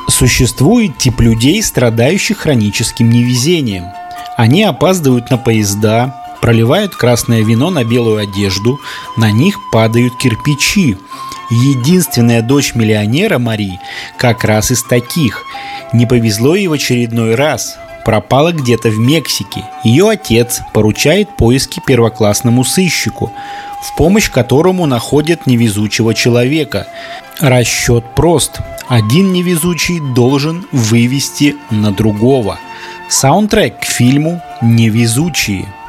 Существует тип людей, страдающих хроническим невезением. Они опаздывают на поезда, проливают красное вино на белую одежду, на них падают кирпичи. Единственная дочь миллионера Мари как раз из таких. Не повезло ей в очередной раз. Пропала где-то в Мексике. Ее отец поручает поиски первоклассному сыщику, в помощь которому находят невезучего человека. Расчет прост. Один невезучий должен вывести на другого. Саундтрек к фильму «Невезучие».